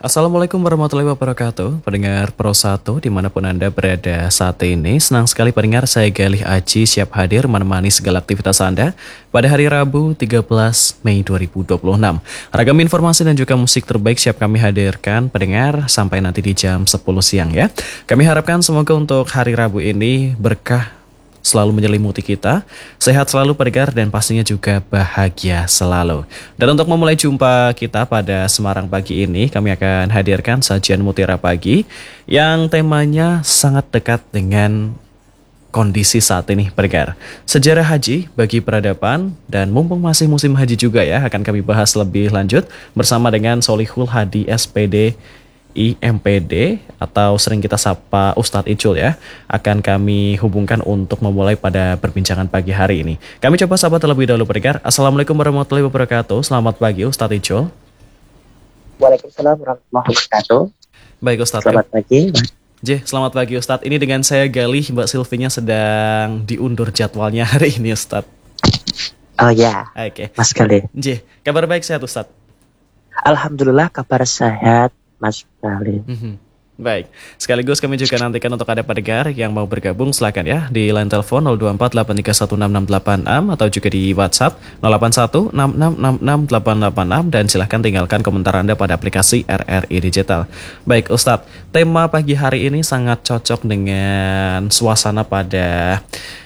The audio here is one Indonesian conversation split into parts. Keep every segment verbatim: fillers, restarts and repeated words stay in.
Assalamualaikum warahmatullahi wabarakatuh. Pendengar Pro satu dimanapun Anda berada saat ini, senang sekali pendengar, saya Galih Aji siap hadir menemani segala aktivitas Anda pada hari Rabu tiga belas Mei dua ribu dua puluh enam. Ragam informasi dan juga musik terbaik siap kami hadirkan pendengar sampai nanti di jam sepuluh siang ya. Kami harapkan semoga untuk hari Rabu ini berkah selalu menyelimuti kita, sehat selalu pendengar dan pastinya juga bahagia selalu. Dan untuk memulai jumpa kita pada Semarang pagi ini, kami akan hadirkan sajian Mutiara Pagi yang temanya sangat dekat dengan kondisi saat ini pendengar. Sejarah haji bagi peradaban dan mumpung masih musim haji juga ya, akan kami bahas lebih lanjut bersama dengan Solihul Hadi S P D I M P D atau sering kita sapa Ustadz Icul ya, akan kami hubungkan untuk memulai pada perbincangan pagi hari ini. Kami coba sapa terlebih dahulu pendengar. Assalamualaikum warahmatullahi wabarakatuh. Selamat pagi Ustadz Icul. Waalaikumsalam warahmatullahi wabarakatuh. Baik Ustadz. Selamat pagi. J, selamat pagi Ustadz. Ini dengan saya Galih, Mbak Silvinya sedang diundur jadwalnya hari ini Ustadz. Oh ya, Oke. Mas Galih. J, kabar baik sehat Ustadz? Alhamdulillah kabar sehat Mas Galih. Mhm. Baik, sekaligus kami juga nantikan untuk ada pendengar yang mau bergabung, silakan ya di line telepon nol dua empat delapan tiga satu enam enam delapan enam atau juga di WhatsApp nol delapan satu enam enam enam enam delapan delapan enam dan silahkan tinggalkan komentar Anda pada aplikasi R R I Digital. Baik Ustadz, tema pagi hari ini sangat cocok dengan suasana pada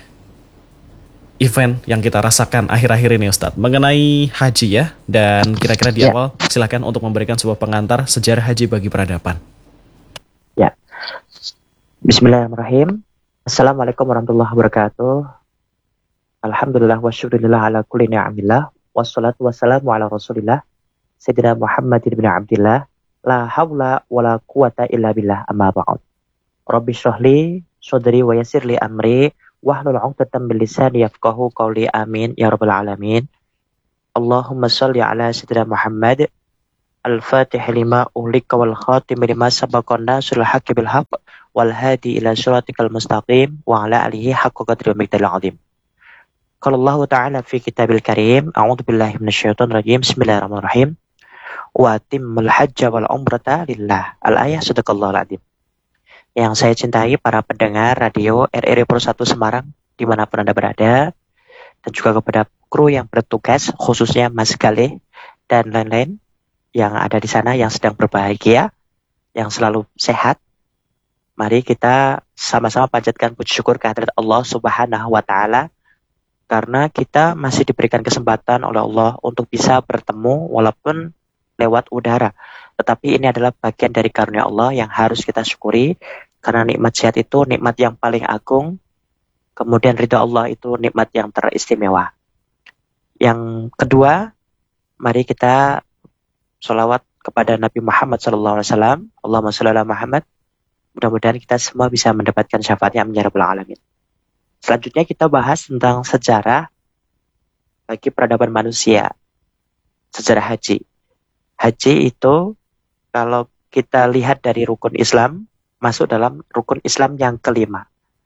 event yang kita rasakan akhir-akhir ini Ustadz, mengenai haji ya, dan kira-kira di Ya. awal silahkan untuk memberikan sebuah pengantar sejarah haji bagi peradaban. Ya. Bismillahirrahmanirrahim. Assalamualaikum warahmatullahi wabarakatuh. Alhamdulillah wa syukurillah ala kulli ni'amillah. Wassalatu wassalamu ala rasulillah Sayyidina Muhammadin bin Abdillah. La hawla wa la quwata illa billah, amma ba'd. Rabbi syrahli sodri wa yassirli amri wahlul 'uqdatam min lisani yafqahu qawli, amin ya rabbal alamin. Allahumma shalli ala sayyidina Muhammad al-fatih lima uhlika wal khatim lima sabaqan nasrul haqqi bil haqq wal hadi ila siratikal mustaqim wa ala alihi haqqa qadri wa miqdaril azim. Qala Allah ta'ala fi kitabil karim, a'udzu billahi minasyaitonir rajim, bismillahirrahmanirrahim. Wa timmul hajja wal umrata lillah. Al-ayah, sadaqallahul azim. Yang saya cintai para pendengar radio R R I Pro satu Semarang dimanapun Anda berada, dan juga kepada kru yang bertugas khususnya Mas Galih dan lain-lain yang ada di sana yang sedang berbahagia, yang selalu sehat. Mari kita sama-sama panjatkan puji syukur kehadirat Allah Subhanahu wa taala karena kita masih diberikan kesempatan oleh Allah untuk bisa bertemu walaupun lewat udara. Tetapi ini adalah bagian dari karunia Allah yang harus kita syukuri, karena nikmat sehat itu nikmat yang paling agung. Kemudian ridha Allah itu nikmat yang teristimewa. Yang kedua, mari kita sholawat kepada Nabi Muhammad shallallahu alaihi wasallam. Allahumma sholli ala Muhammad. Mudah-mudahan kita semua bisa mendapatkan syafaatnya, amin ya rabbal alamin. Selanjutnya kita bahas tentang sejarah bagi peradaban manusia. Sejarah haji. Haji itu kalau kita lihat dari rukun Islam, masuk dalam rukun Islam yang kelima.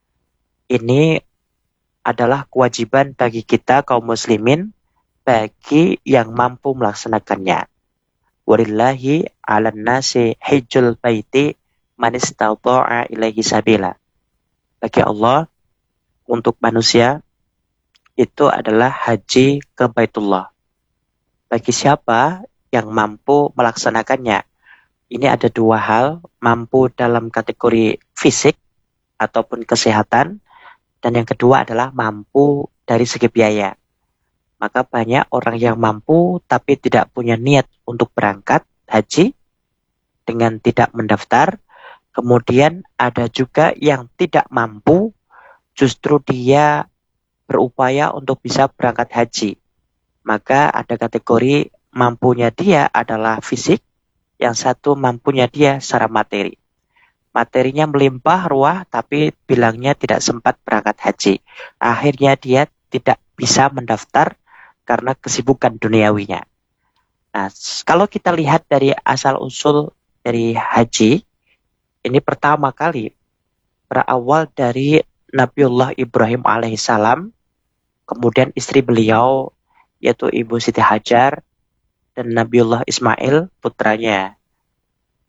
Ini adalah kewajiban bagi kita kaum muslimin bagi yang mampu melaksanakannya. Walillahi 'alan nasi hajjul baiti man istata'a ilaihi sabila. Bagi Allah, untuk manusia itu adalah haji ke Baitullah. Bagi siapa yang mampu melaksanakannya. Ini ada dua hal, mampu dalam kategori fisik ataupun kesehatan, dan yang kedua adalah mampu dari segi biaya. Maka banyak orang yang mampu tapi tidak punya niat untuk berangkat haji dengan tidak mendaftar. Kemudian ada juga yang tidak mampu, justru dia berupaya untuk bisa berangkat haji. Maka ada kategori mampunya dia adalah fisik, yang satu mampunya dia secara materi. Materinya melimpah ruah tapi bilangnya tidak sempat berangkat haji. Akhirnya dia tidak bisa mendaftar karena kesibukan duniawinya. Nah, kalau kita lihat dari asal-usul dari haji, ini pertama kali berawal dari Nabiullah Ibrahim alaihissalam, kemudian istri beliau yaitu Ibu Siti Hajar, dan Nabiullah Ismail putranya.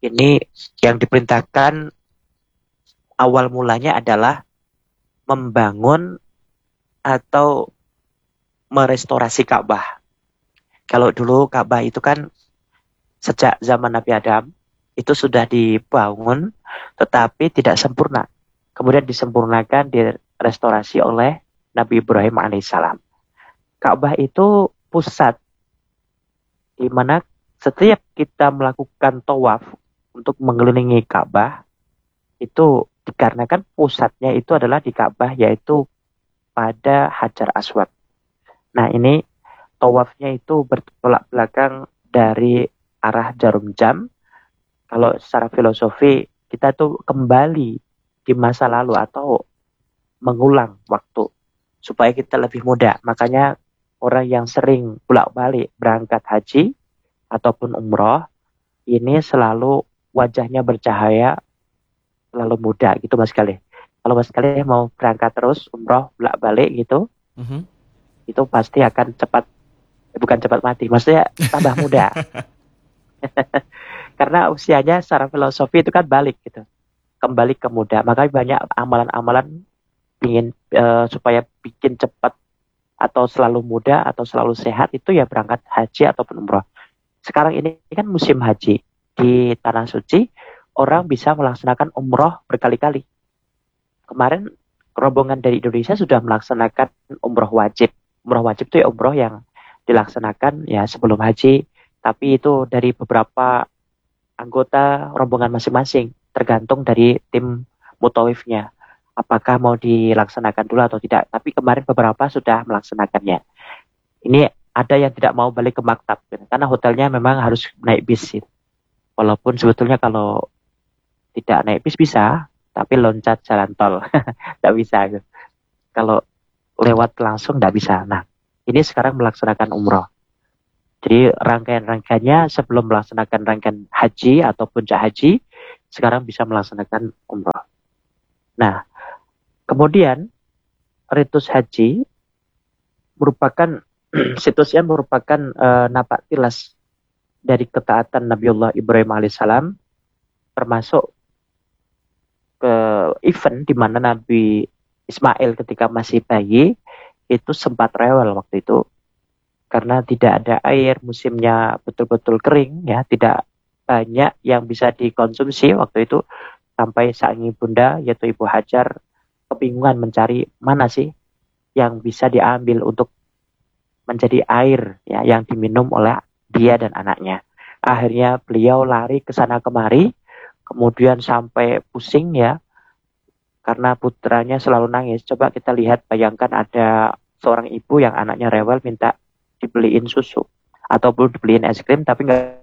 Ini yang diperintahkan awal mulanya adalah membangun atau merestorasi Ka'bah. Kalau dulu Ka'bah itu kan sejak zaman Nabi Adam itu sudah dibangun tetapi tidak sempurna. Kemudian disempurnakan, direstorasi oleh Nabi Ibrahim alaihissalam. Ka'bah itu pusat di mana setiap kita melakukan tawaf untuk mengelilingi Ka'bah itu dikarenakan pusatnya itu adalah di Ka'bah, yaitu pada Hajar Aswad. Nah, ini tawafnya itu bertolak belakang dari arah jarum jam. Kalau secara filosofi kita tuh kembali di masa lalu atau mengulang waktu supaya kita lebih muda. Makanya orang yang sering bolak-balik berangkat haji ataupun umroh ini selalu wajahnya bercahaya, selalu muda gitu Mas Galih. Kalau Mas Galih mau berangkat terus umroh bolak-balik gitu, Mhm. itu pasti akan cepat, eh, bukan cepat mati, maksudnya tambah muda. Karena usianya secara filosofi itu kan balik gitu, kembali ke muda. Makanya banyak amalan-amalan ingin uh, supaya bikin cepat atau selalu muda atau selalu sehat itu ya berangkat haji ataupun umroh. Sekarang ini kan musim haji di Tanah Suci, orang bisa melaksanakan umroh berkali-kali. Kemarin rombongan dari Indonesia sudah melaksanakan umroh wajib. Umroh wajib itu ya umroh yang dilaksanakan ya sebelum haji, tapi itu dari beberapa anggota rombongan masing-masing, tergantung dari tim mutawifnya. Apakah mau dilaksanakan dulu atau tidak. Tapi kemarin beberapa sudah melaksanakannya. Ini ada yang tidak mau balik ke maktab, karena hotelnya memang harus naik bis. Gitu. Walaupun sebetulnya kalau tidak naik bis bisa, tapi loncat jalan tol. Tidak bisa. Gitu. Kalau lewat langsung tidak bisa. Nah, ini sekarang melaksanakan umroh. Jadi rangkaian-rangkaiannya sebelum melaksanakan rangkaian haji atau puncak haji, sekarang bisa melaksanakan umroh. Nah, kemudian ritus haji merupakan situsnya merupakan uh, napak tilas dari ketaatan Nabiullah Ibrahim alaihissalam, termasuk ke event di mana Nabi Ismail ketika masih bayi itu sempat rewel waktu itu karena tidak ada air, musimnya betul-betul kering ya, tidak banyak yang bisa dikonsumsi waktu itu, sampai sang ibunda yaitu Ibu Hajar kebingungan mencari mana sih yang bisa diambil untuk menjadi air ya yang diminum oleh dia dan anaknya. Akhirnya beliau lari ke sana kemari, kemudian sampai pusing ya karena putranya selalu nangis. Coba kita lihat, bayangkan ada seorang ibu yang anaknya rewel minta dibeliin susu ataupun dibeliin es krim tapi nggak,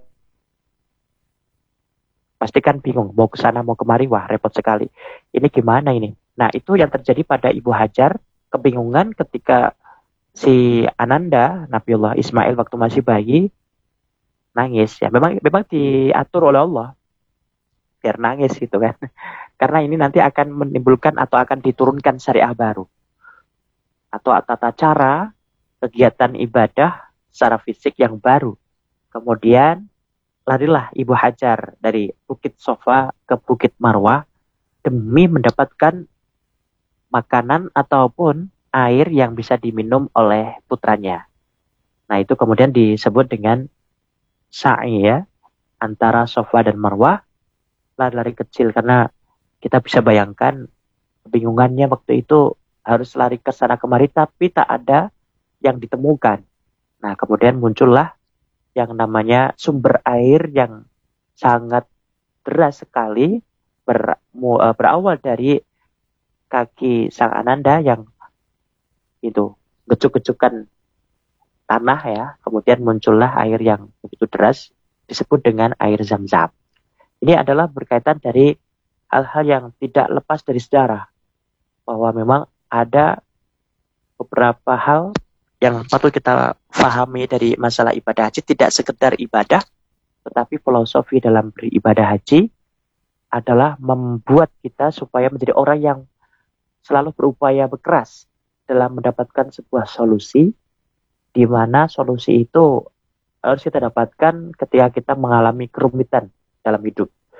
pasti kan bingung mau ke sana mau kemari, wah repot sekali. Ini gimana ini? Nah, itu yang terjadi pada Ibu Hajar, kebingungan ketika si Ananda Nabiullah Ismail waktu masih bayi nangis ya. Memang memang diatur oleh Allah biar nangis gitu kan. Karena ini nanti akan menimbulkan atau akan diturunkan syariah baru atau tata cara kegiatan ibadah secara fisik yang baru. Kemudian larilah Ibu Hajar dari Bukit Sofa ke Bukit Marwah demi mendapatkan makanan ataupun air yang bisa diminum oleh putranya. Nah, itu kemudian disebut dengan sa'i ya, antara Sofa dan Marwah, lari-lari kecil, karena kita bisa bayangkan kebingungannya waktu itu harus lari ke sana kemari tapi tak ada yang ditemukan. Nah, kemudian muncullah yang namanya sumber air yang sangat deras sekali, ber, berawal dari kaki sang Ananda yang itu gecuk-gecukan tanah ya, kemudian muncullah air yang begitu deras disebut dengan air Zam-Zam. Ini adalah berkaitan dari hal-hal yang tidak lepas dari sejarah, bahwa memang ada beberapa hal yang patut kita pahami dari masalah ibadah haji. Tidak sekedar ibadah, tetapi filosofi dalam beribadah haji adalah membuat kita supaya menjadi orang yang selalu berupaya berkeras dalam mendapatkan sebuah solusi, di mana solusi itu harus kita dapatkan ketika kita mengalami kerumitan dalam hidup.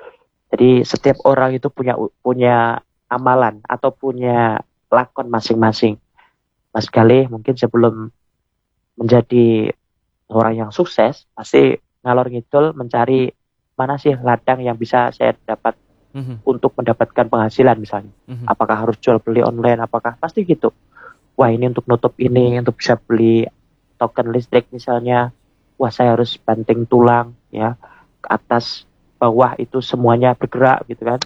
Jadi setiap orang itu punya punya amalan atau punya lakon masing-masing. Mas Galih mungkin sebelum menjadi orang yang sukses pasti ngalor ngidul mencari mana sih ladang yang bisa saya dapat Mhm, untuk mendapatkan penghasilan misalnya. mhm, Apakah harus jual beli online? Apakah pasti gitu? Wah ini untuk nutup ini, untuk bisa beli token listrik misalnya. Wah saya harus banting tulang ya ke atas bawah itu semuanya bergerak gitu kan.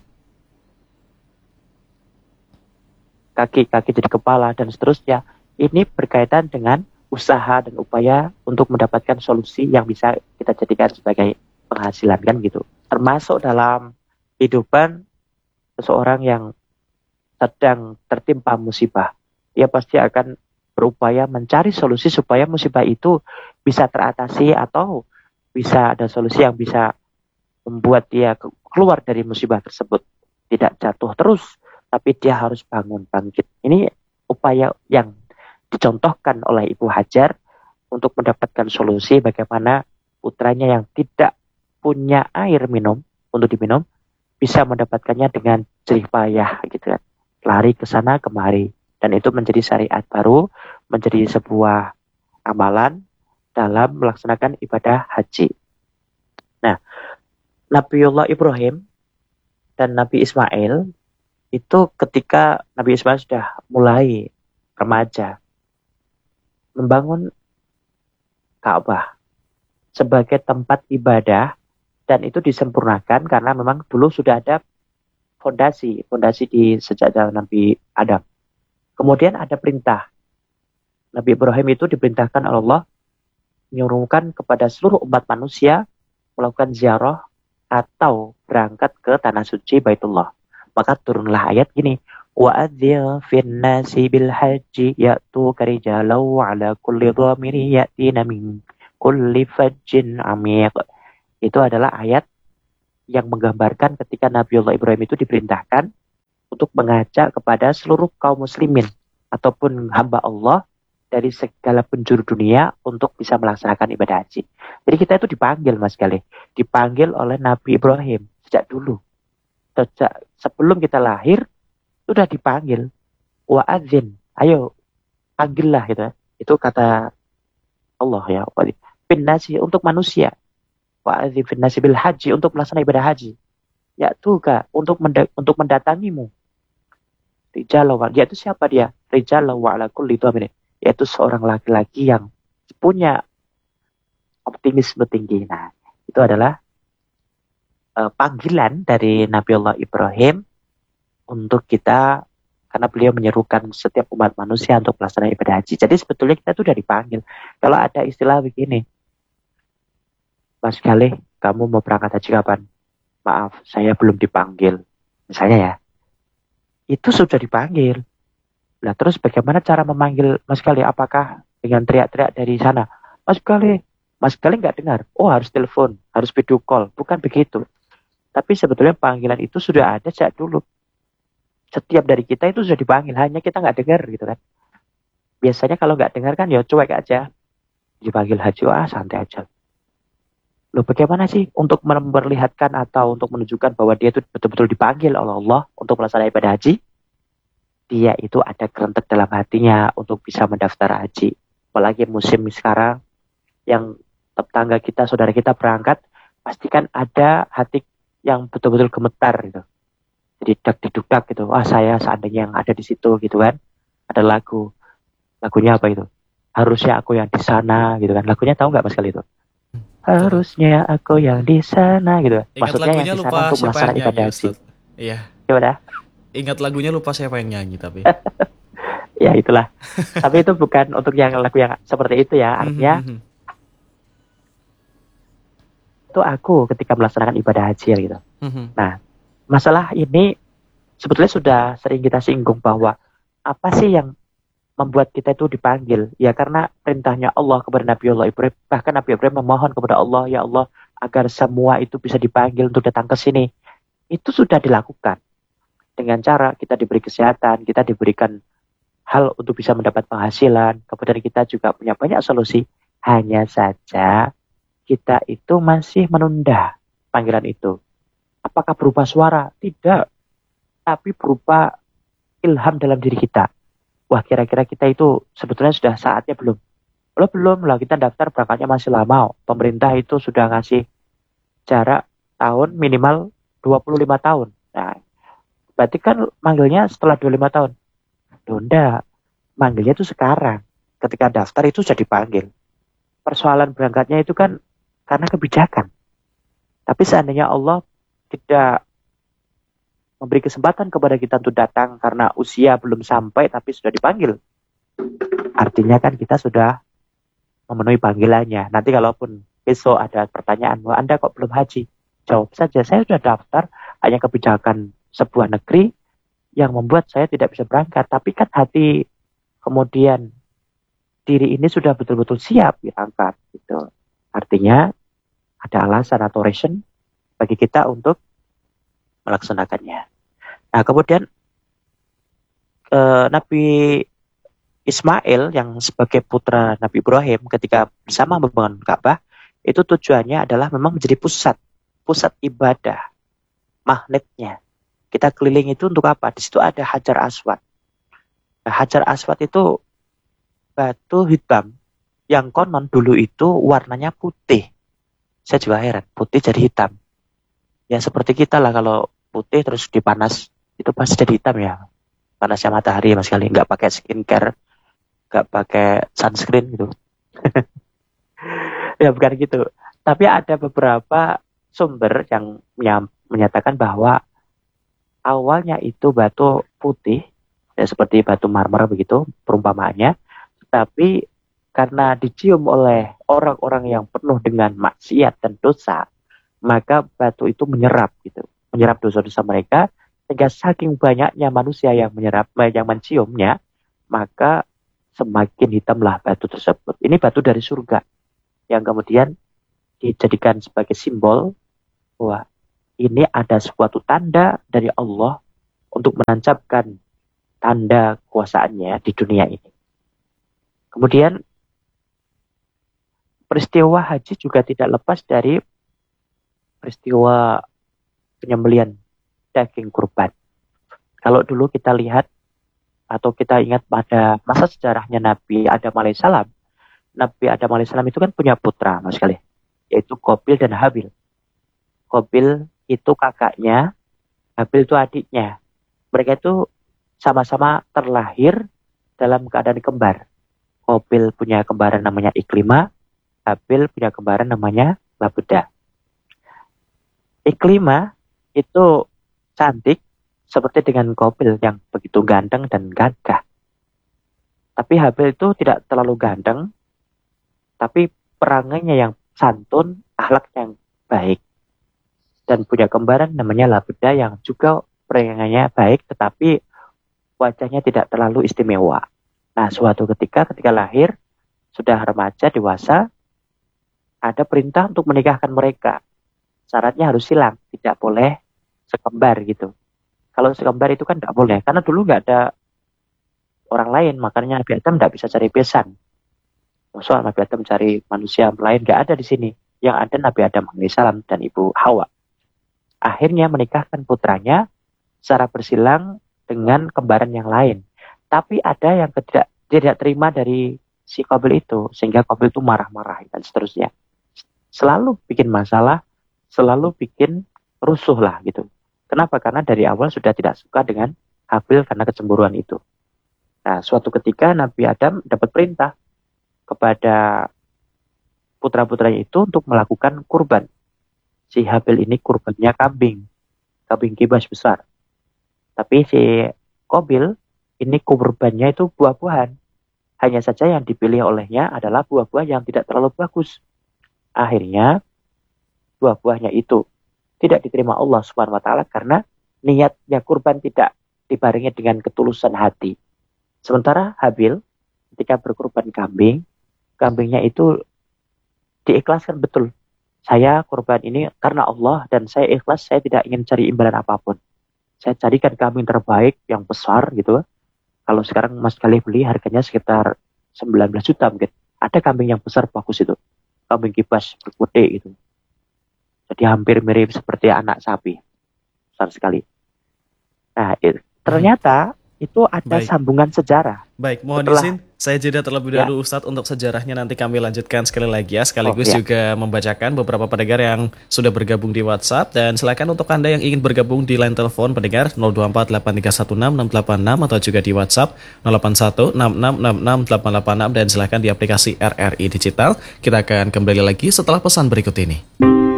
Kaki-kaki jadi kepala dan seterusnya. Ini berkaitan dengan usaha dan upaya untuk mendapatkan solusi yang bisa kita jadikan sebagai penghasilan kan gitu. Termasuk dalam kehidupan seseorang yang sedang tertimpa musibah. Dia pasti akan berupaya mencari solusi supaya musibah itu bisa teratasi atau bisa ada solusi yang bisa membuat dia keluar dari musibah tersebut. Tidak jatuh terus, tapi dia harus bangun bangkit. Ini upaya yang dicontohkan oleh Ibu Hajar untuk mendapatkan solusi bagaimana putranya yang tidak punya air minum untuk diminum bisa mendapatkannya dengan jerih payah gitu kan. Lari ke sana kemari dan itu menjadi syariat baru, menjadi sebuah amalan dalam melaksanakan ibadah haji. Nah, Nabiullah Ibrahim dan Nabi Ismail itu ketika Nabi Ismail sudah mulai remaja membangun Ka'bah sebagai tempat ibadah dan itu disempurnakan karena memang dulu sudah ada fondasi, fondasi di sejak zaman Nabi Adam. Kemudian ada perintah. Nabi Ibrahim itu diperintahkan oleh Allah menyuruhkan kepada seluruh umat manusia melakukan ziarah atau berangkat ke tanah suci Baitullah. Maka turunlah ayat gini, وَأَذِّنْ فِي النَّاسِ بِالْحَجِّ يَأْتُوكَ رِجَالًا وَعَلَى كُلِّ ضَامِرٍ يَأْتِينَ مِنْ كُلِّ فَجٍّ عَمِيقٍ. Itu adalah ayat yang menggambarkan ketika Nabiullah Ibrahim itu diperintahkan untuk mengajak kepada seluruh kaum muslimin ataupun hamba Allah dari segala penjuru dunia untuk bisa melaksanakan ibadah haji. Jadi kita itu dipanggil Mas Galih, dipanggil oleh Nabi Ibrahim sejak dulu. Sejak sebelum kita lahir sudah dipanggil. Wa'adzin, ayo panggillah gitu. Itu kata Allah ya. Finnasi untuk manusia. Wa'adzin finnasi bil haji untuk melaksanakan ibadah haji. Ya tuh kak untuk menda untuk mendatangimu. Rijal wa yaitu siapa dia? Rijal wa ala kulli dhamirin. Yaitu seorang laki-laki yang punya optimisme tinggi. Nah, itu adalah uh, panggilan dari Nabiullah Ibrahim untuk kita karena beliau menyerukan setiap umat manusia untuk melaksanakan ibadah haji. Jadi sebetulnya kita tuh udah dipanggil. Kalau ada istilah begini, Mas Galih, kamu mau berangkat haji kapan? Maaf, saya belum dipanggil. Misalnya ya, itu sudah dipanggil. Nah terus bagaimana cara memanggil Mas Galih? Apakah dengan teriak-teriak dari sana? Mas Galih, Mas Galih nggak dengar. Oh harus telepon, harus video call. Bukan begitu. Tapi sebetulnya panggilan itu sudah ada sejak dulu. Setiap dari kita itu sudah dipanggil. Hanya kita nggak dengar gitu kan. Biasanya kalau nggak dengar kan ya cuek aja. Dipanggil haji, ah santai aja. Loh bagaimana sih untuk memperlihatkan atau untuk menunjukkan bahwa dia itu betul-betul dipanggil oleh Allah untuk melaksanakan ibadah haji? Dia itu ada kerentek dalam hatinya untuk bisa mendaftar haji. Apalagi musim sekarang yang tetangga kita, saudara kita berangkat, pastikan ada hati yang betul-betul gemetar gitu. Jadi dak diduk-dak gitu. Wah saya seandainya yang ada di situ gitu kan. Ada lagu. Lagunya apa itu? Harusnya aku yang di sana gitu kan. Lagunya tahu nggak Mas kali itu? Harusnya aku yang di sana gitu. Ingat Maksudnya yang lagunya di sana lupa untuk siapa yang melaksanakan ibadah nyanyi haji. Ustaz. Iya. Gimana? Ingat lagunya lupa siapa yang nyanyi tapi. Ya itulah. Tapi itu bukan untuk yang lagu yang seperti itu ya. Artinya itu aku ketika melaksanakan ibadah haji ya gitu. Nah, masalah ini sebetulnya sudah sering kita singgung bahwa apa sih yang membuat kita itu dipanggil? Ya karena perintahnya Allah kepada Nabiullah Ibrahim. Bahkan Nabi Ibrahim memohon kepada Allah, ya Allah agar semua itu bisa dipanggil untuk datang ke sini. Itu sudah dilakukan. Dengan cara kita diberi kesehatan, kita diberikan hal untuk bisa mendapat penghasilan. Kemudian kita juga punya banyak solusi. Hanya saja kita itu masih menunda panggilan itu. Apakah berupa suara? Tidak, tapi berupa ilham dalam diri kita. Wah, kira-kira kita itu sebetulnya sudah saatnya belum? Belum, belum lah, kita daftar berangkatnya masih lama. Pemerintah itu sudah ngasih jarak tahun minimal dua puluh lima tahun. Nah, berarti kan manggilnya setelah dua puluh lima tahun. Loh, enggak, manggilnya itu sekarang. Ketika daftar itu sudah dipanggil. Persoalan berangkatnya itu kan karena kebijakan. Tapi seandainya Allah tidak memberi kesempatan kepada kita untuk datang karena usia belum sampai tapi sudah dipanggil, artinya kan kita sudah memenuhi panggilannya. Nanti kalaupun besok ada pertanyaan, wah Anda kok belum haji? Jawab saja, saya sudah daftar, hanya kebijakan sebuah negeri yang membuat saya tidak bisa berangkat. Tapi kan hati kemudian diri ini sudah betul-betul siap berangkat. Gitu. Artinya ada alasan atau reason bagi kita untuk melaksanakannya. Nah, kemudian eh, Nabi Ismail yang sebagai putra Nabi Ibrahim ketika bersama membangun Ka'bah, itu tujuannya adalah memang menjadi pusat, pusat ibadah, magnetnya. Kita keliling itu untuk apa? Di situ ada Hajar Aswad. Nah, Hajar Aswad itu batu hitam yang konon dulu itu warnanya putih. Saya juga heran, putih jadi hitam. Ya seperti kita lah, kalau putih terus dipanas itu pasti jadi hitam ya. Panasnya matahari mas sekali, nggak pakai skincare, nggak pakai sunscreen gitu. Ya bukan gitu. Tapi ada beberapa sumber yang, yang menyatakan bahwa awalnya itu batu putih, ya seperti batu marmer begitu perumpamaannya. Tapi karena dicium oleh orang-orang yang penuh dengan maksiat dan dosa, maka batu itu menyerap gitu, menyerap dosa-dosa mereka, sehingga saking banyaknya manusia yang menyerap, yang menciumnya, maka semakin hitamlah batu tersebut. Ini batu dari surga yang kemudian dijadikan sebagai simbol bahwa ini ada suatu tanda dari Allah untuk menancapkan tanda kuasaannya di dunia ini. Kemudian peristiwa haji juga tidak lepas dari peristiwa penyembelihan daging kurban. Kalau dulu kita lihat atau kita ingat pada masa sejarahnya Nabi Adam alaihissalam, Nabi Adam alaihissalam itu kan punya putra, mas sekali, yaitu Qabil dan Habil. Qabil itu kakaknya, Habil itu adiknya. Mereka itu sama-sama terlahir dalam keadaan kembar. Qabil punya kembaran namanya Iklimah, Habil punya kembaran namanya Labuda. Iklimah itu cantik seperti dengan Qabil yang begitu ganteng dan gagah. Tapi Habil itu tidak terlalu ganteng, tapi perangainya yang santun, akhlaknya yang baik. Dan punya kembaran namanya Labuda yang juga perangainya baik, tetapi wajahnya tidak terlalu istimewa. Nah, suatu ketika ketika lahir, sudah remaja, dewasa, ada perintah untuk menikahkan mereka. Syaratnya harus silang, tidak boleh sekembar gitu. Kalau sekembar itu kan tidak boleh, karena dulu nggak ada orang lain, makanya Nabi Adam tidak bisa cari besan. Maksudnya Nabi Adam cari manusia lain, nggak ada di sini. Yang ada Nabi Adam alaihissalam dan Ibu Hawa. Akhirnya menikahkan putranya secara bersilang dengan kembaran yang lain. Tapi ada yang tidak tidak terima dari si Qabil itu, sehingga Qabil itu marah-marah dan seterusnya. Selalu bikin masalah, selalu bikin rusuh lah gitu. Kenapa? Karena dari awal sudah tidak suka dengan Habil karena kecemburuan itu. Nah, suatu ketika Nabi Adam dapat perintah kepada putra-putranya itu untuk melakukan kurban. Si Habil ini kurbannya kambing, kambing kibas besar. Tapi si Qabil ini kurbannya itu buah-buahan. Hanya saja yang dipilih olehnya adalah buah-buah yang tidak terlalu bagus. Akhirnya buah-buahnya itu tidak diterima Allah Subhanahu wa taala karena niatnya kurban tidak dibarengi dengan ketulusan hati. Sementara Habil ketika berkurban kambing, kambingnya itu diikhlaskan betul. Saya kurban ini karena Allah dan saya ikhlas, saya tidak ingin cari imbalan apapun. Saya carikan kambing terbaik yang besar gitu. Kalau sekarang Mas kali beli harganya sekitar sembilan belas juta mungkin. Ada kambing yang besar bagus itu. Kambing kibas berkutik gitu. Jadi hampir mirip seperti anak sapi. besar sekali. Nah, it, ternyata itu ada Baik. sambungan sejarah. Baik, mohon Setelah- izin saya jeda terlebih Ya. dahulu Ustadz untuk sejarahnya nanti kami lanjutkan sekali lagi ya, sekaligus Oh, ya. juga membacakan beberapa pendengar yang sudah bergabung di WhatsApp, dan silakan untuk Anda yang ingin bergabung di line telepon pendengar nol dua empat delapan tiga satu enam enam delapan enam atau juga di WhatsApp nol delapan satu enam enam enam enam delapan delapan enam, dan silakan di aplikasi R R I Digital. Kita akan kembali lagi setelah pesan berikut ini.